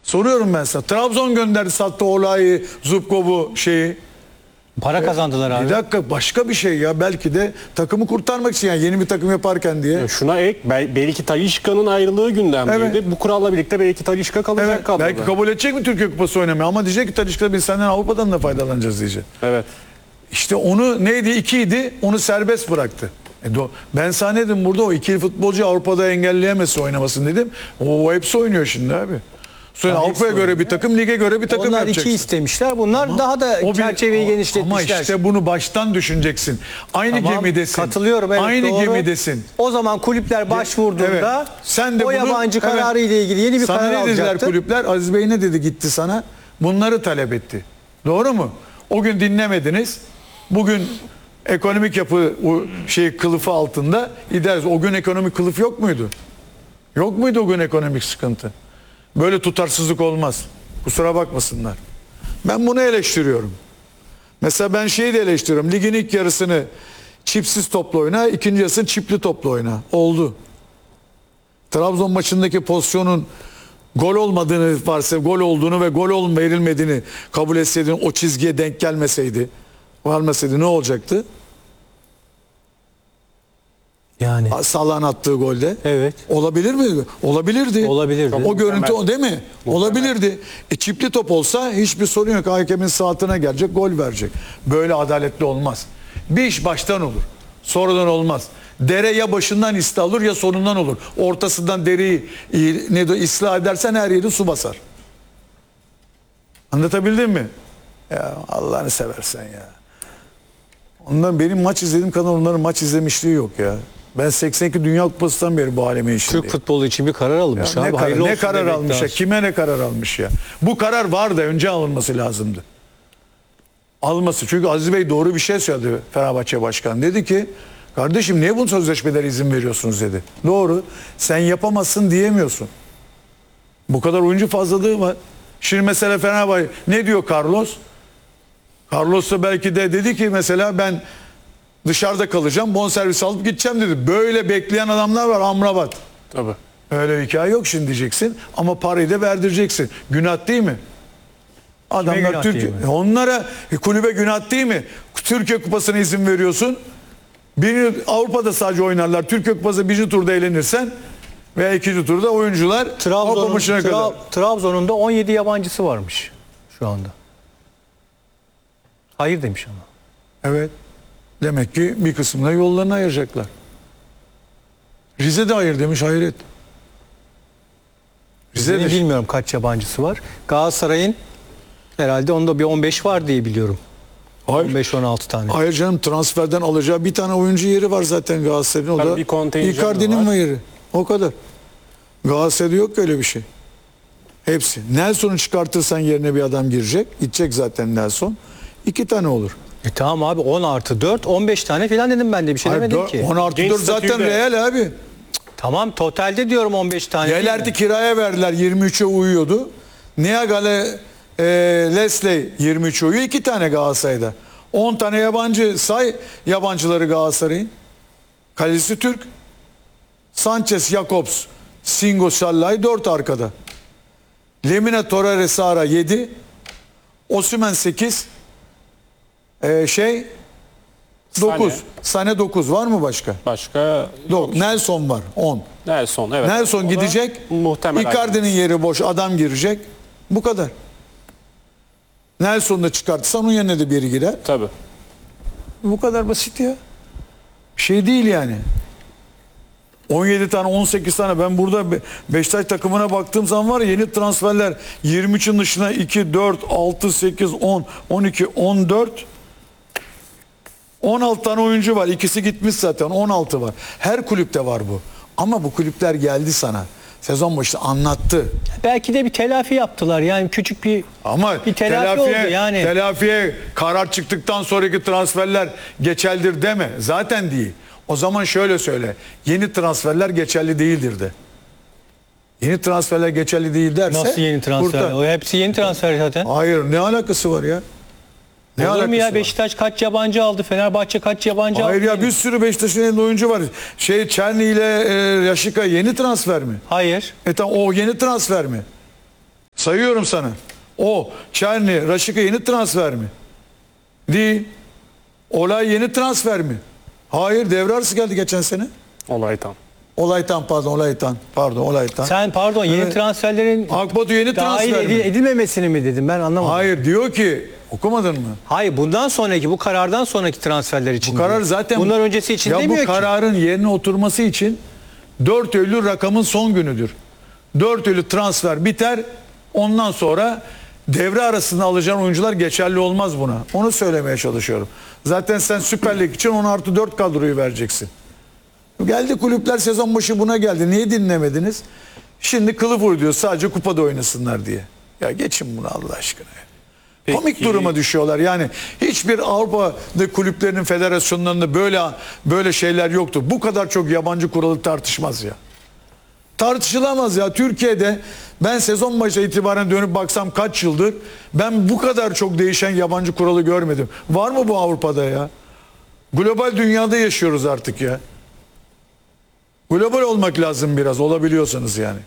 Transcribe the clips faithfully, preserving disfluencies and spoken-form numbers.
Soruyorum ben sana. Trabzon gönderdi, sattı Ola'yı, Zubkov'u, şeyi. Para kazandılar abi. Bir dakika, başka bir şey ya. Belki de takımı kurtarmak için, yani yeni bir takım yaparken diye. Şuna ek, bel- belki Talisca'nın ayrılığı gündemdeydi. Evet. Bu kuralla birlikte belki Talisca kalacak Evet, kadroda. belki kabul edecek mi Türkiye Kupası oynamayı, ama diyecek ki Talisca, biz senden Avrupa'dan da faydalanacağız diyecek. Evet. İşte onu neydi, ikiydi, onu serbest bıraktı. E do, ben sana ne dedim burada, o ikili futbolcu Avrupa'da engelleyemezse oynamasın dedim. O hepsi oynuyor şimdi abi. Sonra Tabii Avrupa'ya hepsi göre bir takım, lige göre bir takım Onlar yapacaksın. iki istemişler. Bunlar daha da O bir- çerçeveyi genişletmişler. Ama işte bunu baştan düşüneceksin. Aynı Tamam, gemidesin. katılıyorum. Evet, Aynı doğru. gemidesin. O zaman kulüpler başvurduğunda Evet. Sen de o bunu- yabancı evet. kararı ile ilgili yeni bir sana karar ne dediler alacaktı. kulüpler? Aziz Bey ne dedi, gitti sana? Bunları talep etti. Doğru mu? O gün dinlemediniz. Bugün ekonomik yapı o şey kılıfı altında idare. O gün ekonomik kılıf yok muydu? Yok muydu o gün ekonomik sıkıntı? Böyle tutarsızlık olmaz. Kusura bakmasınlar. Ben bunu eleştiriyorum. Mesela ben şeyi de eleştiriyorum. Ligin ilk yarısını çipsiz topla oyna, ikinci yarısını çipli topla oyna. Oldu. Trabzon maçındaki pozisyonun gol olmadığını varsa, gol olduğunu ve gol olma verilmediğini kabul etseydin, o çizgiye denk gelmeseydi, varmasaydı ne olacaktı? Yani Salah'ın attığı golde. evet. Olabilir mi? Olabilirdi. Olabilirdi. O görüntü o değil mi? Muhtemel. Olabilirdi. E çipli top olsa hiçbir sorun yok. Hakemin saatine gelecek, gol verecek. Böyle adaletli olmaz. Bir iş baştan olur. Sonradan olmaz. Dere ya başından iste alır ya sonundan olur. Ortasından dereyi ne de ıslah edersen her yeri su basar. Anlatabildim mi? Ya Allah'ını seversen ya. Ondan benim maç izlediğim kadar onların maç izlemişliği yok ya. Ben seksen iki Dünya Kupası'ndan beri bu aleme işindeyim. Türk futbolu için bir karar alınmış Ya abi. ne karar, Hayırlı ne olsun karar demek almış ya? lazım. Kime ne karar almış ya? Bu karar var da önce alınması lazımdı. Alması. Çünkü Aziz Bey doğru bir şey söyledi, Fenerbahçe Başkanı. Dedi ki kardeşim niye bu sözleşmelere izin veriyorsunuz dedi. Doğru. Sen yapamazsın diyemiyorsun. Bu kadar oyuncu fazlalığı var. Şimdi mesela Fenerbahçe ne diyor Carlos? Carlos da belki de dedi ki mesela ben dışarıda kalacağım, bonservis alıp gideceğim dedi. Böyle bekleyen adamlar var, Amrabat. Tabii. Öyle bir hikaye yok şimdi diyeceksin ama parayı da verdireceksin. Günah değil mi? Adamlar günah Türkiye, değil mi? onlara e, kulübe günah değil mi? Türkiye Kupası'na izin veriyorsun. Birini Avrupa'da sadece oynarlar. Türkiye Kupası birinci turda eğlenirsen veya ikinci turda oyuncular Avrupa Trabzon'un, maçına kadar. Tra- Trabzon'un da on yedi yabancısı varmış şu anda. Hayır demiş ama. Evet. Demek ki bir kısmına yollarını ayıracaklar. Rize de hayır demiş, hayret. Rize Rize'nin de bilmiyorum kaç yabancısı var. Galatasaray'ın herhalde onda bir on beş var diye biliyorum. hayır. on beş on altı tane. Hayır canım, transferden alacağı bir tane oyuncu yeri var zaten Galatasaray'ın. O Tabii da bir kontenjanı Icardi'nin var. yeri. O kadar. Galatasaray'da yok öyle bir şey. Hepsi. Nelson'u çıkartırsan yerine bir adam girecek. Gidecek zaten Nelson. İki tane olur. E tamam abi on artı dört on beş tane falan dedim ben de bir şey Hayır, demedim dört- ki. on artı Genç dört zaten statüyle. Real abi. Tamam totalde diyorum on beş tane. değil mi? Yelerdi kiraya verdiler, yirmi üçe uyuyordu. Niagale e, Leslie yirmi üçe uyuyor. iki tane Galatasaray'da. on tane yabancı say, yabancıları Galatasaray'ın. Kalesi Türk. Sanchez, Jakobs, Singo, Sallay dört arkada. Lemina, Torreira, Sara yedi. Osimhen sekiz. Ee, şey dokuz. Sane. Sane dokuz. Var mı başka? Başka Yok. Nelson var on. Nelson, evet. Nelson O da gidecek. Muhtemel. Icardi'nin yeri boş. Adam girecek. Bu kadar. Nelson'u da çıkartırsan onun yerine de biri girer. Tabii. Bu kadar basit ya. Bir şey değil yani. on yedi tane on sekiz tane ben burada Be- Beşiktaş takımına baktığım zaman var ya, yeni transferler yirmi üçün dışına iki, dört, altı, sekiz, on, on iki, on dört on altı tane oyuncu var. İkisi gitmiş zaten. on altı var. Her kulüpte var bu. Ama bu kulüpler geldi sana. Sezon başında anlattı. Belki de bir telafi yaptılar. Yani küçük bir Ama bir telafi telafiye, oldu yani. telafiye karar çıktıktan sonraki transferler geçerlidir deme. Zaten değil. O zaman şöyle söyle. Yeni transferler geçerli değildir de. Yeni transferler geçerli değil derse. Nasıl yeni transfer? kurtar. O hepsi yeni transfer zaten. Hayır, ne alakası var ya? Ne Olur mu alakası ya var? Beşiktaş kaç yabancı aldı? Fenerbahçe kaç yabancı Hayır aldı? ya, bir sürü Beşiktaş'ın elinde oyuncu var. Şey Çerni ile e, Yaşika yeni transfer mi? Hayır. E tamam, o yeni transfer mi? Sayıyorum sana. O Çerni, Raşika yeni transfer mi? Değil. Olay yeni transfer mi? Hayır, devre arası geldi geçen sene. Olaytan. Olaytan pardon, Olaytan. Pardon, Olaytan. Sen pardon yeni Evet. transferlerin Akbatu yeni dahil transfer mi? edi- edilmemesini mi dedim ben anlamadım. Hayır. Hayır, diyor ki okumadın mı? bundan sonraki bu karardan sonraki transferler için. Bu karar diyor. zaten bunlar öncesi için ya demiyor bu ki. kararın yerine oturması için dört Eylül rakamın son günüdür. dört Eylül transfer biter. Ondan sonra devre arasında alacağın oyuncular geçerli olmaz buna. Onu söylemeye çalışıyorum. Zaten sen Süper Lig için on artı dört kadroyu vereceksin. Geldi kulüpler sezon başı buna geldi. Niye dinlemediniz? Şimdi kılıf uyduruyor sadece kupada oynasınlar diye. Ya geçin bunu Allah aşkına. Peki. Komik duruma düşüyorlar. Yani hiçbir Avrupa'da kulüplerinin federasyonlarında böyle böyle şeyler yoktur. Bu kadar çok yabancı kuralı tartışmaz ya. Tartışılamaz ya. Türkiye'de ben sezon başı itibaren dönüp baksam kaç yıldır ben bu kadar çok değişen yabancı kuralı görmedim. Var mı bu Avrupa'da ya? Global dünyada yaşıyoruz artık ya. Global olmak lazım biraz, olabiliyorsanız yani.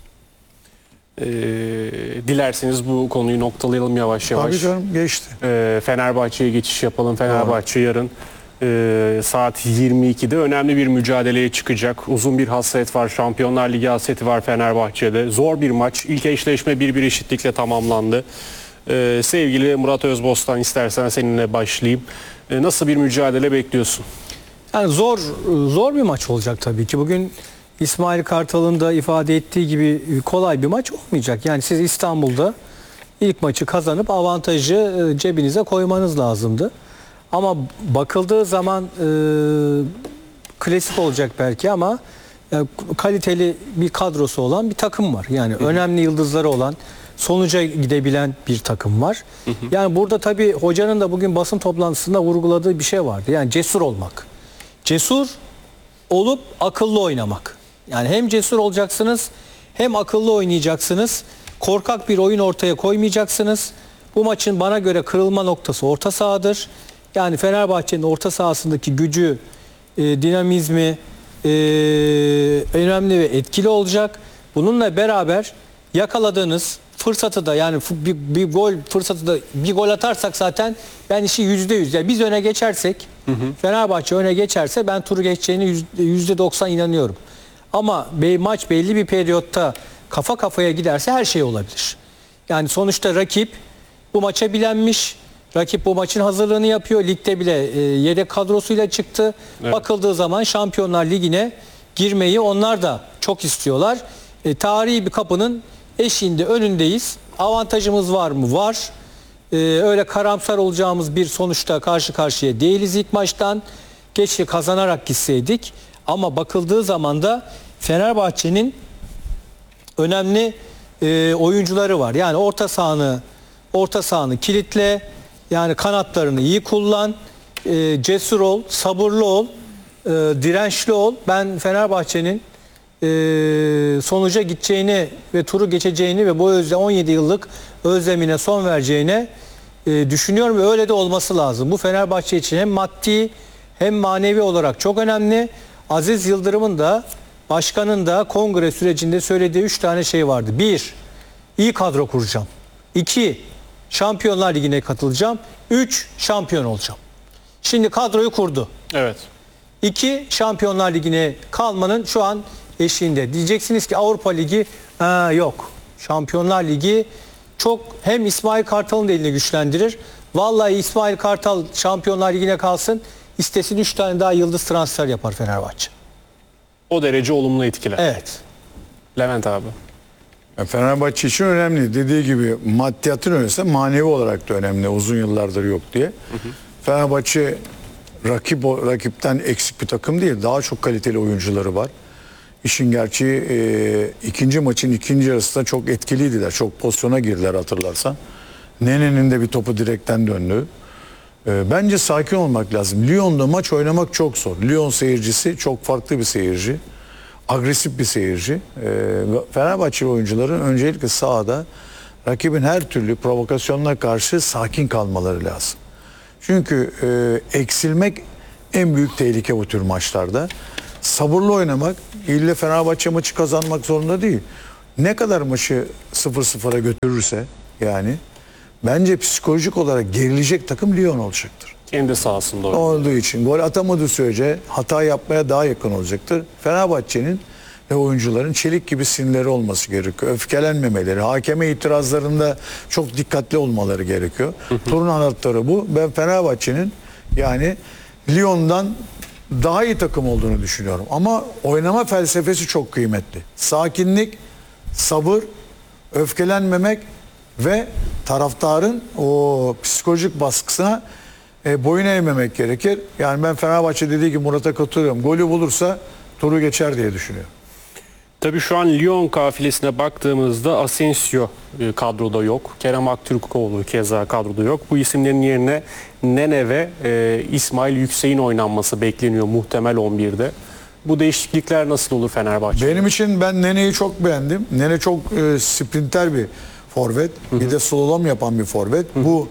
Ee, dilerseniz bu konuyu noktalayalım yavaş yavaş. Tabii canım, geçti. Ee, Fenerbahçe'ye geçiş yapalım. Fenerbahçe yarın e, saat yirmi ikide önemli bir mücadeleye çıkacak. Uzun bir hasret var. Şampiyonlar Ligi hasreti var Fenerbahçe'de. Zor bir maç. İlk eşleşme bir bir eşitlikle tamamlandı. Ee, sevgili Murat Özbostan, istersen seninle başlayayım. Ee, nasıl bir mücadele bekliyorsun? Yani zor zor bir maç olacak tabii ki. Bugün İsmail Kartal'ın da ifade ettiği gibi kolay bir maç olmayacak. Yani siz İstanbul'da ilk maçı kazanıp avantajı e, cebinize koymanız lazımdı. Ama bakıldığı zaman e, klasik olacak belki ama e, kaliteli bir kadrosu olan bir takım var. Yani önemli yıldızları olan, sonuca gidebilen bir takım var. Yani burada tabii hocanın da bugün basın toplantısında vurguladığı bir şey vardı. Yani cesur olmak. Cesur olup akıllı oynamak. Yani hem cesur olacaksınız hem akıllı oynayacaksınız. Korkak bir oyun ortaya koymayacaksınız. Bu maçın bana göre kırılma noktası orta sahadır. Yani Fenerbahçe'nin orta sahasındaki gücü, e, dinamizmi e, önemli ve etkili olacak. Bununla beraber yakaladığınız fırsatı da yani bir, bir gol fırsatı da bir gol atarsak zaten ben işi yüzde yüz. Yani biz öne geçersek hı hı. Fenerbahçe öne geçerse ben turu geçeceğini yüzde doksan inanıyorum. Ama be, maç belli bir periyotta kafa kafaya giderse her şey olabilir. Yani sonuçta rakip bu maça bilenmiş. Rakip bu maçın hazırlığını yapıyor. Ligde bile e, yedek kadrosuyla çıktı. Evet. Bakıldığı zaman Şampiyonlar Ligi'ne girmeyi onlar da çok istiyorlar. E, tarihi bir kapının eşiğinde önündeyiz. Avantajımız var mı? Var. Ee, öyle karamsar olacağımız bir sonuçta karşı karşıya değiliz ilk maçtan. Keşke kazanarak gitseydik. Ama bakıldığı zaman da Fenerbahçe'nin önemli e, oyuncuları var. Yani orta sahanı orta sahanı kilitle. Yani kanatlarını iyi kullan. E, cesur ol, sabırlı ol, e, dirençli ol. Ben Fenerbahçe'nin Ee, sonuca gideceğini ve turu geçeceğini ve bu özle on yedi yıllık özlemine son vereceğine e, düşünüyorum ve öyle de olması lazım. Bu Fenerbahçe için hem maddi hem manevi olarak çok önemli. Aziz Yıldırım'ın da başkanın da kongre sürecinde söylediği üç tane şey vardı. Bir, iyi kadro kuracağım. İki, Şampiyonlar Ligi'ne katılacağım. Üç, şampiyon olacağım. Şimdi kadroyu kurdu. Evet. İki, Şampiyonlar Ligi'ne kalmanın şu an eşiğinde. Diyeceksiniz ki Avrupa Ligi aa, yok. Şampiyonlar Ligi çok hem İsmail Kartal'ın da elini güçlendirir. Vallahi İsmail Kartal Şampiyonlar Ligi'ne kalsın. İstesin üç tane daha yıldız transfer yapar Fenerbahçe. O derece olumlu etkiler. Evet. Levent abi. Ya Fenerbahçe için önemli. Dediği gibi maddiyatın öyleyse manevi olarak da önemli. Uzun yıllardır yok diye. Hı hı. Fenerbahçe rakip rakipten eksik bir takım değil. Daha çok kaliteli oyuncuları var. İşin gerçeği e, ikinci maçın ikinci yarısında çok etkiliydiler. Çok pozisyona girdiler hatırlarsan. Nene'nin de bir topu direkten döndü. E, bence sakin olmak lazım. Lyon'da maç oynamak çok zor. Lyon seyircisi çok farklı bir seyirci. Agresif bir seyirci. E, Fenerbahçe oyuncuların öncelikle sahada rakibin her türlü provokasyonuna karşı sakin kalmaları lazım. Çünkü e, eksilmek en büyük tehlike bu tür maçlarda. Sabırlı oynamak, ille Fenerbahçe maçı kazanmak zorunda değil. ne kadar maçı sıfır sıfıra götürürse yani bence psikolojik olarak gerilecek takım Lyon olacaktır. Kendi sahasında oynuyor. Olduğu için gol atamadığı sürece hata yapmaya daha yakın olacaktır. Fenerbahçe'nin ve oyuncuların çelik gibi sinirleri olması gerekiyor. Öfkelenmemeleri, hakeme itirazlarında çok dikkatli olmaları gerekiyor. Turun anahtarı bu. Ben Fenerbahçe'nin yani Lyon'dan daha iyi takım olduğunu düşünüyorum. Ama oynama felsefesi çok kıymetli. Sakinlik, sabır, öfkelenmemek ve taraftarın o psikolojik baskısına e, boyun eğmemek gerekir. Yani ben Fenerbahçe dediği gibi Murat'a katılıyorum. Golü bulursa turu geçer diye düşünüyorum. Tabii şu an Lyon kafilesine baktığımızda Asensio e, kadroda yok. Kerem Aktürkoğlu keza kadroda yok. Bu isimlerin yerine Nene ve e, İsmail Yüksek'in oynanması bekleniyor muhtemel on birde. Bu değişiklikler nasıl olur Fenerbahçe? Benim için ben Nene'yi çok beğendim. Nene çok e, sprinter bir forvet. Bir de slalom yapan bir forvet. Bu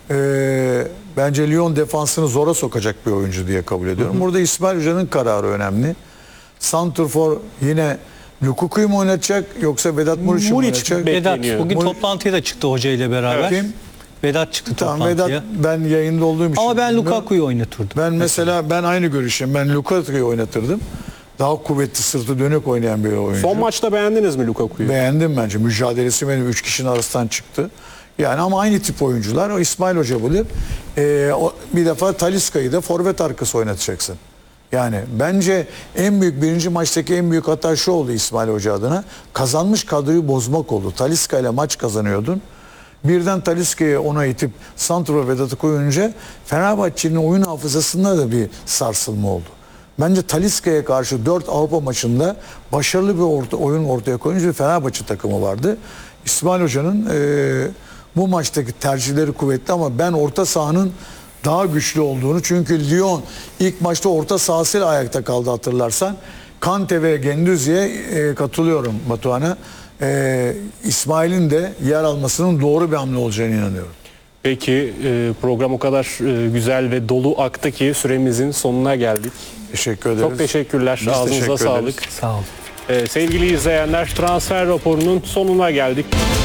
e, bence Lyon defansını zora sokacak bir oyuncu diye kabul ediyorum. Burada İsmail Hoca'nın kararı önemli. Santrfor yine Lukaku'yu mu oynatacak yoksa Vedat Muriç'i mi Muriç, oynatacak? Vedat Bekleniyor. bugün Muriç- toplantıya da çıktı hoca ile beraber. Kim? Vedat çıktı Tamam toplantıya. Vedat, ben yayında olduğum için. Ama ben bilmiyorum. Lukaku'yu oynatırdım. Ben mesela ben aynı görüşüm. Ben Lukaku'yu oynatırdım. Daha kuvvetli, sırtı dönük oynayan bir oyuncu. Son maçta beğendiniz mi Lukaku'yu? Beğendim bence. Mücadelesi benim üç kişinin arasından çıktı. Yani ama aynı tip oyuncular. O İsmail Hoca bilir. Ee, o, bir defa Talisca'yı da forvet arkası oynatacaksın. Yani bence en büyük birinci maçtaki en büyük hata şu oldu İsmail Hoca adına. Kazanmış kadroyu bozmak oldu. Talisca ile maç kazanıyordun. Birden Talisca'yı ona itip Santrfor Vedat'ı koyunca Fenerbahçe'nin oyun hafızasında da bir sarsılma oldu. Bence Talisca'ya karşı dört Avrupa maçında başarılı bir orta, oyun ortaya koyunca bir Fenerbahçe takımı vardı. İsmail Hoca'nın e, bu maçtaki tercihleri kuvvetli ama ben orta sahanın daha güçlü olduğunu, çünkü Lyon ilk maçta orta sahasıyla ayakta kaldı hatırlarsan. Kante ve Gendouzi'ye e, katılıyorum Batuhan'a. E, İsmail'in de yer almasının doğru bir hamle olacağını inanıyorum. Peki e, program o kadar e, güzel ve dolu aktı ki süremizin sonuna geldik. Teşekkür ederiz. Çok teşekkürler. Biz Ağzınıza teşekkür ederiz. sağlık. Sağ olun. E, sevgili izleyenler, transfer raporunun sonuna geldik.